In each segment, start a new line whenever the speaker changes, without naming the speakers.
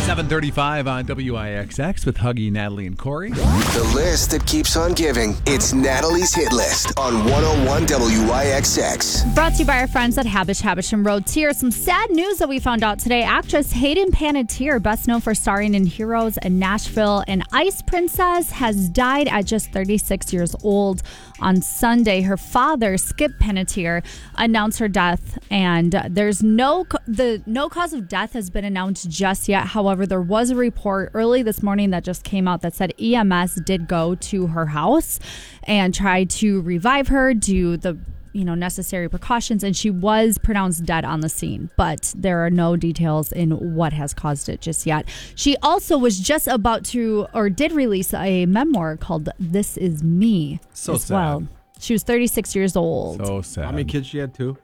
7:35 on WIXX with Huggy, Natalie, and Corey.
The list that keeps on giving. It's Natalie's Hit List on 101 WIXX.
Brought to you by our friends at Habish and Rotier. Some sad news that we found out today. Actress Hayden Panettiere, best known for starring in Heroes and Nashville and Ice Princess, has died at just 36 years old. On Sunday, her father, Skip Panettiere, announced her death, and there's no cause of death has been announced just yet. However, there was a report early this morning that just came out that said EMS did go to her house and try to revive her, do the necessary precautions, and she was pronounced dead on the scene, but there are no details in what has caused it just yet. She also was just about to, or did release a memoir called This Is Me.
So
as
sad.
Well. She was 36 years old.
So sad.
How many kids she had, too?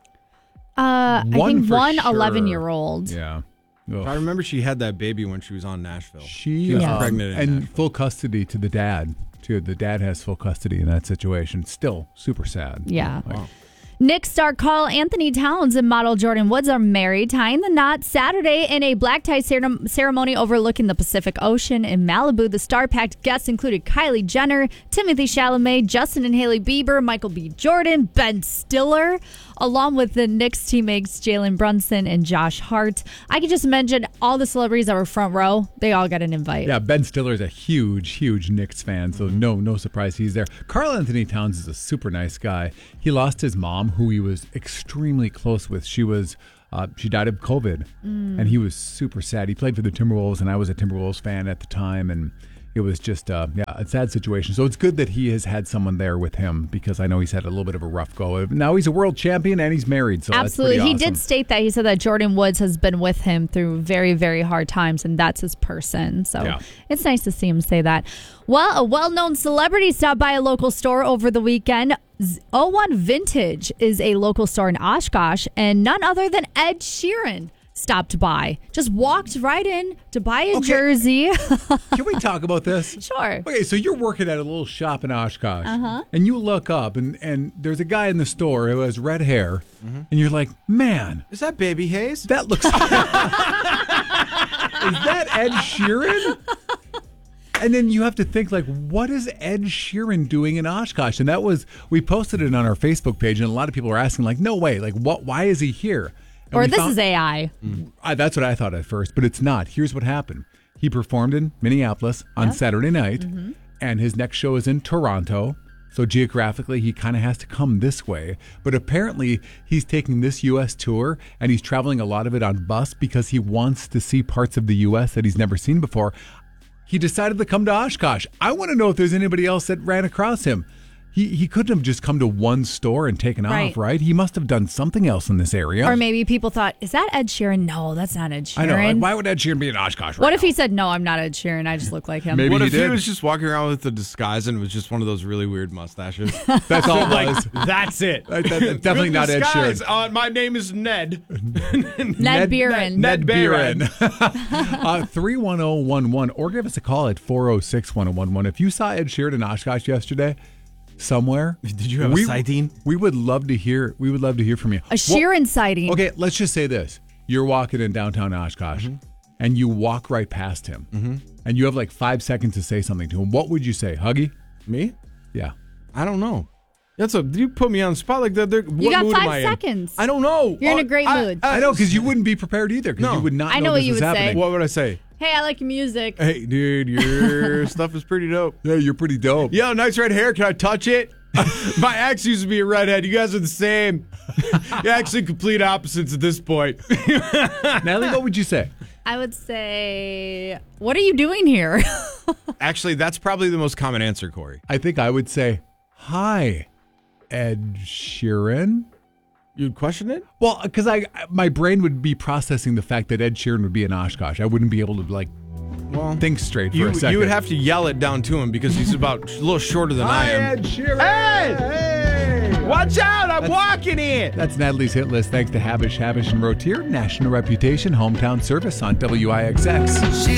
I think
for
one
sure.
11-year-old.
Yeah. Ugh.
I remember she had that baby when she was on Nashville.
She
was
Yeah.
pregnant in
and
Nashville.
full custody to the dad. Too. The dad has full custody in that situation. Still super sad.
Yeah.
Wow.
Nick star Carl Anthony Towns and model Jordan Woods are married, tying the knot Saturday in a black tie ceremony overlooking the Pacific Ocean in Malibu. The star-packed guests included Kylie Jenner, Timothée Chalamet, Justin and Hailey Bieber, Michael B. Jordan, Ben Stiller, along with the Knicks teammates Jalen Brunson and Josh Hart. I could just mention all the celebrities that were front row. They all got an invite.
Yeah, Ben Stiller is a huge Knicks fan, so no surprise he's there. Carl Anthony Towns is a super nice guy. He lost his mom, who he was extremely close with. She died of COVID, and he was super sad. He played for the Timberwolves, and I was a Timberwolves fan at the time, and it was just a sad situation. So it's good that he has had someone there with him, because I know he's had a little bit of a rough go. Now he's a world champion and he's married, so
Absolutely.
that's
He
pretty awesome.
did state that. He said that Jordan Woods has been with him through very, very hard times, and that's his person. So
Yeah.
It's nice to see him say that. Well, a well-known celebrity stopped by a local store over the weekend. 01 Vintage is a local store in Oshkosh, and none other than Ed Sheeran stopped by. Just walked right in to buy a jersey.
Can we talk about this?
Sure.
Okay, so you're working at a little shop in Oshkosh, and you look up, and there's a guy in the store who has red hair, and you're like, man,
Is that Baby Hayes?
that looks... Is that Ed Sheeran? And then you have to think, like, what is Ed Sheeran doing in Oshkosh? And we posted it on our Facebook page, and a lot of people are asking, like, no way, like, why is he here? And
Or
we
this
found-
is AI.
That's what I thought at first, but it's not. Here's what happened. He performed in Minneapolis on Saturday night, and his next show is in Toronto. So geographically, he kind of has to come this way. But apparently, he's taking this U.S. tour, and he's traveling a lot of it on bus because he wants to see parts of the U.S. that he's never seen before. He decided to come to Oshkosh. I want to know if there's anybody else that ran across him. He couldn't have just come to one store and taken off, right? He must have done something else in this area.
Or maybe people thought, is that Ed Sheeran? No, that's not Ed Sheeran.
I know. Like, why would Ed Sheeran be in Oshkosh right
What if
now?
he said, no, I'm not Ed Sheeran, I just look like him?
Maybe
What
he
if
did.
he was just walking around with a disguise and it was just one of those really weird mustaches?
That's all it was.
That's it.
Definitely not Ed Sheeran.
My name is Ned.
Ned Beeran.
Ned Beeran.
31011, or give us a call at 406-1011. If you saw Ed Sheeran in Oshkosh yesterday, somewhere,
Did you have a sighting?
We would love to hear. We would love to hear from you.
A Sheeran sighting.
Okay, let's just say this: you're walking in downtown Oshkosh, and you walk right past him, and you have like 5 seconds to say something to him. What would you say, Huggy?
Me?
Yeah.
I don't know. You put me on the spot like that.
You got 5 seconds.
I don't know.
You're in a great mood.
I know, because you wouldn't be prepared either, because
No.
you would not
I
know
know what
this
you
was
would say.
happening.
What would I say?
Hey, I like your music.
Hey, dude, your stuff is pretty dope.
Yeah, you're pretty dope.
Yo, nice red hair. Can I touch it? My ex used to be a redhead. You guys are the same. You're actually complete opposites at this point.
Natalie, what would you say?
I would say, what are you doing here?
Actually, that's probably the most common answer, Corey.
I think I would say, hi, Ed Sheeran.
You'd question it?
Well, because my brain would be processing the fact that Ed Sheeran would be in Oshkosh. I wouldn't be able to think straight for a second.
You would have to yell it down to him because he's about a little shorter than I am.
Ed Sheeran.
Hey! Watch out! I'm walking in!
That's Natalie's hit list. Thanks to Habish and Rotier, national reputation, hometown service on WIXX.